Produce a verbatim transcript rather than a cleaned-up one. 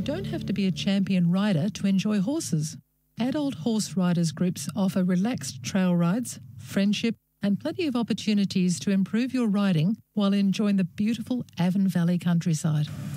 don't have to be a champion rider to enjoy horses. Adult horse riders groups offer relaxed trail rides, friendship, and plenty of opportunities to improve your riding while enjoying the beautiful Avon Valley countryside.